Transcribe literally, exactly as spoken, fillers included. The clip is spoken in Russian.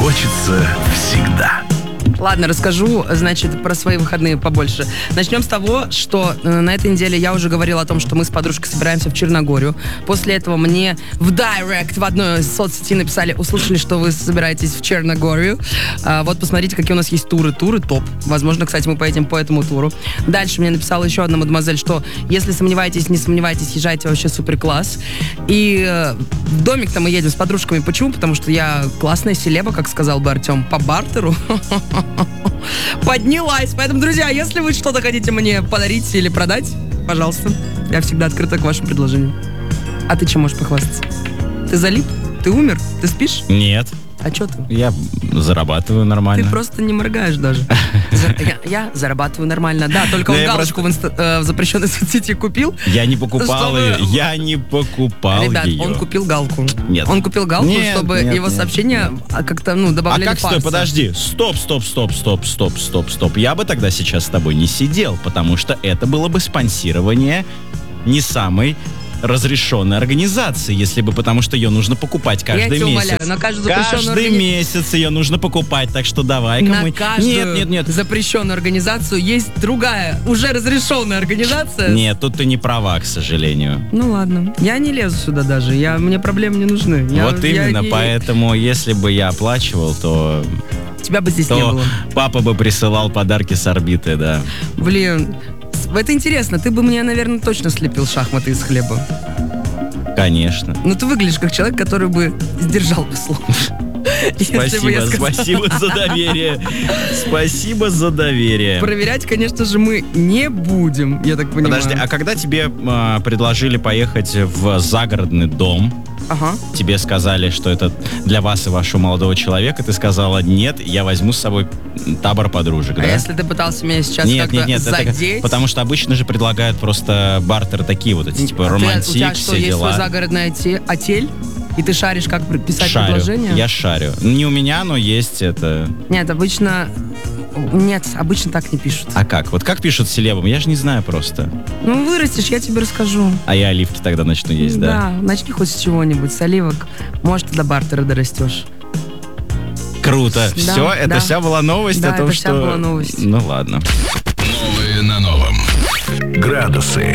хочется всегда. Ладно, расскажу, значит, про свои выходные побольше. Начнем с того, что э, на этой неделе я уже говорила о том, что мы с подружкой собираемся в Черногорию. После этого мне в директ в одной из соцсетей написали, услышали, что вы собираетесь в Черногорию. А, вот посмотрите, какие у нас есть туры. Туры топ. Возможно, кстати, мы поедем по этому туру. Дальше мне написала еще одна мадемуазель, что если сомневаетесь, не сомневайтесь, езжайте, вообще супер класс. И э, в домик-то мы едем с подружками. Почему? Потому что я классная селеба, как сказал бы Артем, по бартеру. Поднялась. Поэтому, друзья, если вы что-то хотите мне подарить или продать, пожалуйста, я всегда открыта к вашим предложениям. А ты чем можешь похвастаться? Ты залип? Ты умер? Ты спишь? Нет. А что ты? Я зарабатываю нормально. Ты просто не моргаешь даже. Я, я зарабатываю нормально. Да, только он галочку в, инста, э, в запрещенной соцсети купил. Я не покупал чтобы... ее. Я не покупал Ребят, ее. он купил галку. Нет. Он купил галку, нет, чтобы нет, его нет, сообщения нет. как-то, ну, добавляли А как, фарса. стой, подожди. Стоп, стоп, стоп, стоп, стоп, стоп, стоп, стоп. Я бы тогда сейчас с тобой не сидел, потому что это было бы спонсирование не самой разрешенной организации, если бы, потому что ее нужно покупать каждый Я тебя месяц. умоляю, на каждую запрещенную Каждый органи... месяц ее нужно покупать, так что давай-ка На мы... каждую Нет, нет, нет. запрещенную организацию есть другая, уже разрешенная организация. Нет, тут ты не права, к сожалению. Ну ладно, я не лезу сюда даже, я, мне проблемы не нужны. Я, Вот я именно, не- поэтому, если бы я оплачивал, то, Тебя бы здесь не то было. папа бы присылал подарки с орбиты, да. Блин, это интересно, ты бы мне, наверное, точно слепил шахматы из хлеба. Конечно. Но ты выглядишь как человек, который бы сдержал бы слово. Если бы я Спасибо, сказала. спасибо за доверие. Спасибо за доверие. Проверять, конечно же, мы не будем, я так понимаю. Подожди, а когда тебе а, предложили поехать в загородный дом, Ага. тебе сказали, что это для вас и вашего молодого человека, ты сказала, нет, я возьму с собой табор подружек, А да? если ты пытался меня сейчас Нет, как-то нет, нет, это- задеть? потому что обычно же предлагают просто бартеры такие вот эти, типа А ты- у тебя романтик, что, все есть свой дела. загородный оте- отель? И ты шаришь, как писать Шарю, предложение? я шарю. Не у меня, но есть это... Нет, обычно... Нет, обычно так не пишут. А как? Вот как пишут селебам? Я же не знаю просто. Ну, вырастешь, я тебе расскажу. А я оливки тогда начну есть, да? Да, начни хоть с чего-нибудь, с оливок. Может, до бартера дорастешь. Круто. Да, Все, это да. вся была новость Да, о том, это что... вся была новость. Ну ладно. Новые на новом. Градусы.